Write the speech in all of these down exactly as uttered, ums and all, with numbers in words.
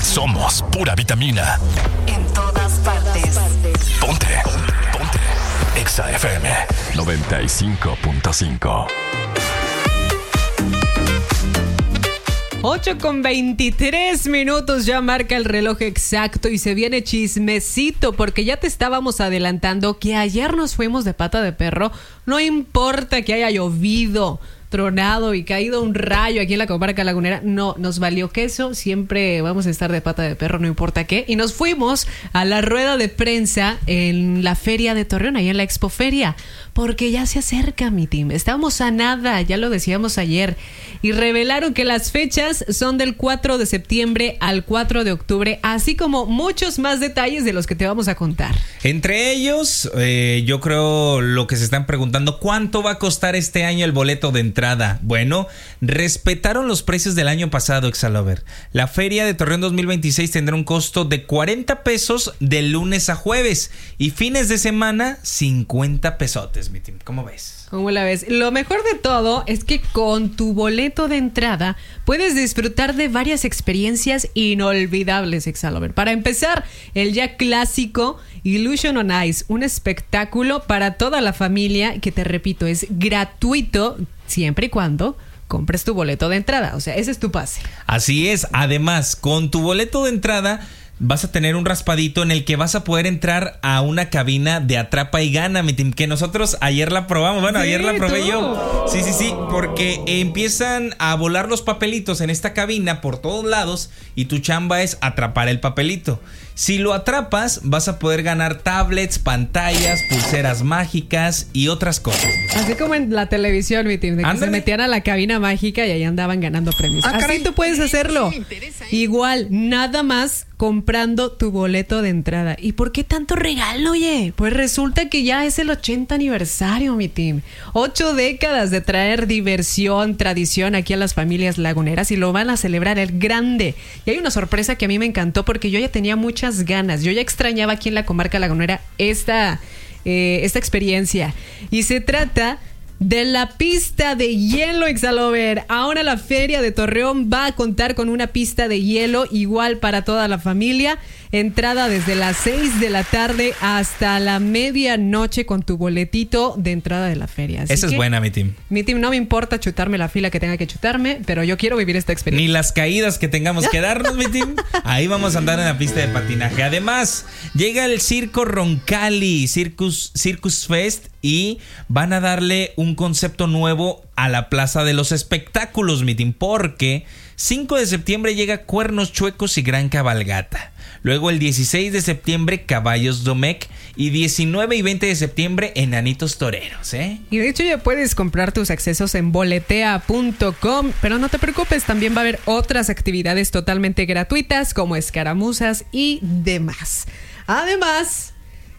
Somos pura vitamina. En todas partes. Ponte. Ponte. Exa F M noventa y cinco punto cinco. ocho con veintitrés minutos ya marca el reloj exacto y se viene chismecito porque ya te estábamos adelantando que ayer nos fuimos de pata de perro. No importa que haya llovido, tronado y caído un rayo aquí en la comarca lagunera, no, nos valió queso, siempre vamos a estar de pata de perro, no importa qué. Y nos fuimos a la rueda de prensa en la feria de Torreón, ahí en la Expoferia, porque ya se acerca, mi team. Estábamos a nada, ya lo decíamos ayer, y revelaron que las fechas son del cuatro de septiembre al cuatro de octubre, así como muchos más detalles de los que te vamos a contar. Entre ellos, eh, yo creo lo que se están preguntando, ¿cuánto va a costar este año el boleto de entrada? Bueno, respetaron los precios del año pasado, Exalover. La Feria de Torreón dos mil veintiséis tendrá un costo de cuarenta pesos de lunes a jueves y fines de semana cincuenta pesotes, mi team. ¿Cómo ves? ¿Cómo la ves? Lo mejor de todo es que con tu boleto de entrada puedes disfrutar de varias experiencias inolvidables, Exalover. Para empezar, el ya clásico Illusion on Ice, un espectáculo para toda la familia que, te repito, es gratuito siempre y cuando compres tu boleto de entrada. O sea, ese es tu pase. Así es. Además, con tu boleto de entrada vas a tener un raspadito en el que vas a poder entrar a una cabina de atrapa y gana, mi team, que nosotros ayer la probamos. Bueno, sí, ayer la probé tú. yo. Sí, sí, sí, porque empiezan a volar los papelitos en esta cabina por todos lados y tu chamba es atrapar el papelito. Si lo atrapas, vas a poder ganar tablets, pantallas, pulseras mágicas y otras cosas. Así como en la televisión, mi team, de que se metían a la cabina mágica y ahí andaban ganando premios. Ah, Así caray. Tú puedes hacerlo. Igual, nada más comprando tu boleto de entrada. ¿Y por qué tanto regalo, oye? Pues resulta que ya es el ochenta aniversario, mi team. Ocho décadas de traer diversión, tradición aquí a las familias laguneras y lo van a celebrar el grande. Y hay una sorpresa que a mí me encantó porque yo ya tenía muchas ganas. Yo ya extrañaba aquí en la comarca lagunera esta, eh, esta experiencia. Y se trata de la pista de hielo, Exalover. Ahora la Feria de Torreón va a contar con una pista de hielo igual para toda la familia. Entrada desde las seis de la tarde hasta la medianoche con tu boletito de entrada de la feria. Así Esa es buena, mi team. Mi team, no me importa chutarme la fila que tenga que chutarme, pero yo quiero vivir esta experiencia. Ni las caídas que tengamos que darnos, mi team. Ahí vamos a andar en la pista de patinaje. Además, llega el Circo Roncalli, Circus, Circus Fest, y van a darle un concepto nuevo a la Plaza de los Espectáculos, mi team, porque cinco de septiembre llega Cuernos Chuecos y Gran Cabalgata. Luego el dieciséis de septiembre Caballos Domecq y diecinueve y veinte de septiembre Enanitos Toreros, ¿eh? Y de hecho ya puedes comprar tus accesos en boletea punto com, pero no te preocupes, también va a haber otras actividades totalmente gratuitas como escaramuzas y demás. Además,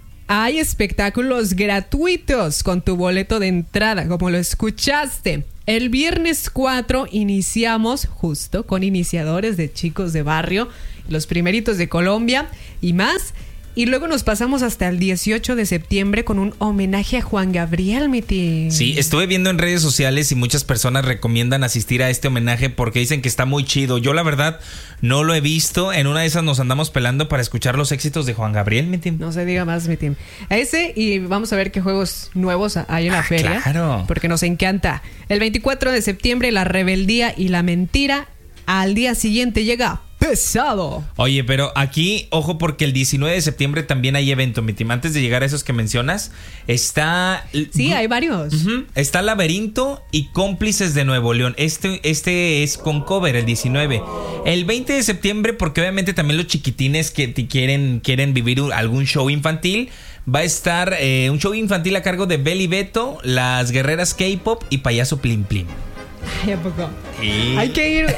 hay espectáculos gratuitos con tu boleto de entrada, como lo escuchaste. El viernes cuatro iniciamos justo con iniciadores de chicos de barrio, los primeritos de Colombia y más. Y luego nos pasamos hasta el dieciocho de septiembre con un homenaje a Juan Gabriel, mi tío. Sí, estuve viendo en redes sociales y muchas personas recomiendan asistir a este homenaje porque dicen que está muy chido. Yo la verdad no lo he visto. En una de esas nos andamos pelando para escuchar los éxitos de Juan Gabriel, mi team. No se diga más, mi team. A ese, y vamos a ver qué juegos nuevos hay en la ah, feria. Claro. Porque nos encanta. El veinticuatro de septiembre, La Rebeldía y la Mentira. Al día siguiente llega Pesado. Oye, pero aquí, ojo, porque el diecinueve de septiembre también hay evento, mi team. Antes de llegar a esos que mencionas, está... Sí, hay varios. Uh-huh, está Laberinto y Cómplices de Nuevo León. Este, este es con cover, el diecinueve. El veinte de septiembre, porque obviamente también los chiquitines que te quieren, quieren vivir algún show infantil, va a estar eh, un show infantil a cargo de Beli Beto, Las Guerreras K-Pop y Payaso Plim Plim. Ay, ¿a poco? Sí. Hay que ir...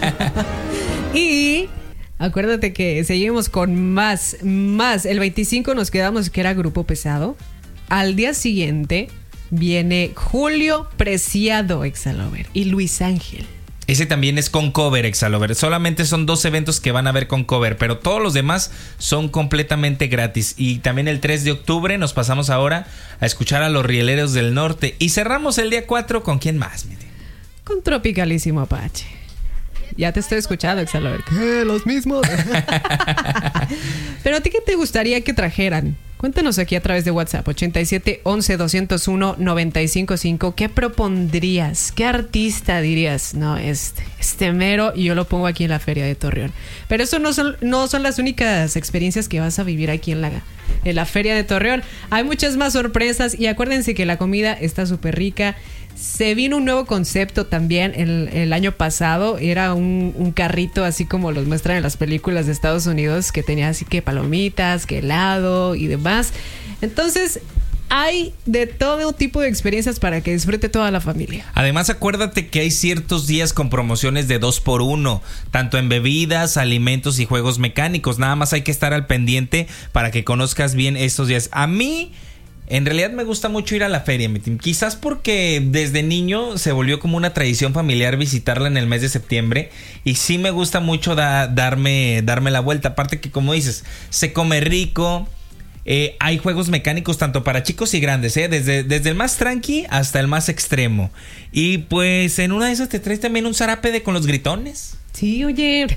Y acuérdate que seguimos con más, más. El veinticinco nos quedamos que era Grupo Pesado. Al día siguiente viene Julio Preciado, Exalover, y Luis Ángel. Ese también es con cover, Exalover. Solamente son dos eventos que van a haber con cover, pero todos los demás son completamente gratis. Y también el tres de octubre nos pasamos ahora a escuchar a los Rieleros del Norte. Y cerramos el día cuatro, ¿con quién más, mi tío? Con Tropicalísimo Apache. Ya te estoy escuchando, Exalover. ¿Qué? ¿Los mismos? Pero a ti, ¿qué te gustaría que trajeran? Cuéntanos aquí a través de WhatsApp, ochenta y siete, once, doscientos uno, noventa y cinco cinco. ¿Qué propondrías? ¿Qué artista dirías? No, este, este mero, y yo lo pongo aquí en la Feria de Torreón. Pero eso no son, no son las únicas experiencias que vas a vivir aquí en la, en la Feria de Torreón. Hay muchas más sorpresas y acuérdense que la comida está súper rica. Se vino un nuevo concepto también el, el año pasado. Era un, un carrito así como los muestran en las películas de Estados Unidos, que tenía así que palomitas, que helado y demás. Entonces hay de todo tipo de experiencias para que disfrute toda la familia. Además, acuérdate que hay ciertos días con promociones de dos por uno, tanto en bebidas, alimentos y juegos mecánicos. Nada más hay que estar al pendiente para que conozcas bien estos días. A mí, en realidad, me gusta mucho ir a la feria, mi team. Quizás porque desde niño se volvió como una tradición familiar visitarla en el mes de septiembre. Y sí me gusta mucho da, darme, darme la vuelta. Aparte que, como dices, se come rico. Eh, hay juegos mecánicos tanto para chicos y grandes, ¿eh? Desde, desde el más tranqui hasta el más extremo. Y pues en una de esas te traes también un zarape de con los gritones. Sí, oye.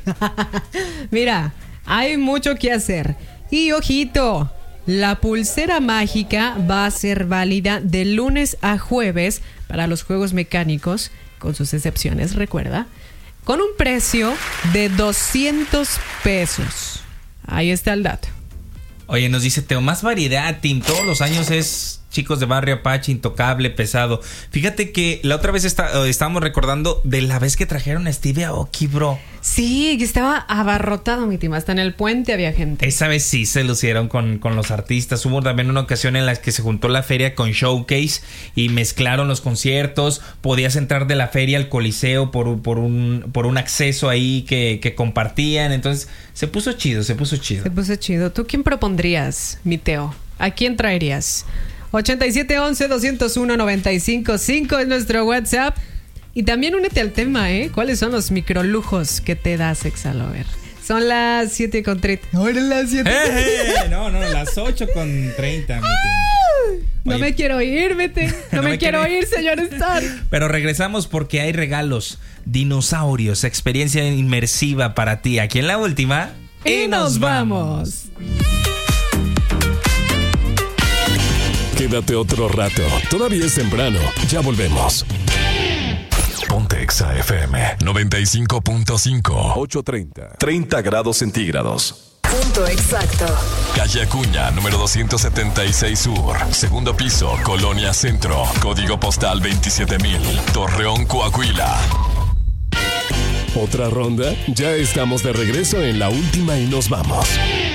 Mira, hay mucho que hacer. Y ojito, la pulsera mágica va a ser válida de lunes a jueves para los juegos mecánicos, con sus excepciones, recuerda, con un precio de doscientos pesos. Ahí está el dato. Oye, nos dice Teo, más variedad, Tim. Todos los años es Chicos de Barrio Apache, Intocable, Pesado. Fíjate que la otra vez está, estábamos recordando de la vez que trajeron a Stevie Aoki, bro. Sí, que estaba abarrotado, mi team. Hasta en el puente había gente. Esa vez sí se lucieron con, con los artistas. Hubo también una ocasión en la que se juntó la feria con Showcase y mezclaron los conciertos. Podías entrar de la feria al Coliseo por, por, un, por un acceso ahí que, que compartían. Entonces se puso chido, se puso chido. Se puso chido. ¿Tú quién propondrías, mi Teo? ¿A quién traerías? ochenta y siete, once, doscientos uno, noventa y cinco cinco es nuestro WhatsApp. Y también únete al tema, ¿eh? ¿Cuáles son los microlujos que te da Sexalover? Son las siete con treinta. No, eran las siete. ¡Eh! No, no, las ocho con treinta. No me quiero ir, vete. No, no me, me quiero ir, señor Star. Pero regresamos porque hay regalos. Dinosaurios, experiencia inmersiva para ti. Aquí en la última. Y, y nos vamos. Quédate otro rato. Todavía es temprano. Ya volvemos. Ponte Exa F M noventa y cinco punto cinco. ocho treinta. treinta grados centígrados. Punto exacto. Calle Acuña, número doscientos setenta y seis Sur. Segundo piso, Colonia Centro. Código postal veintisiete mil. Torreón, Coahuila. ¿Otra ronda? Ya estamos de regreso en la última y nos vamos.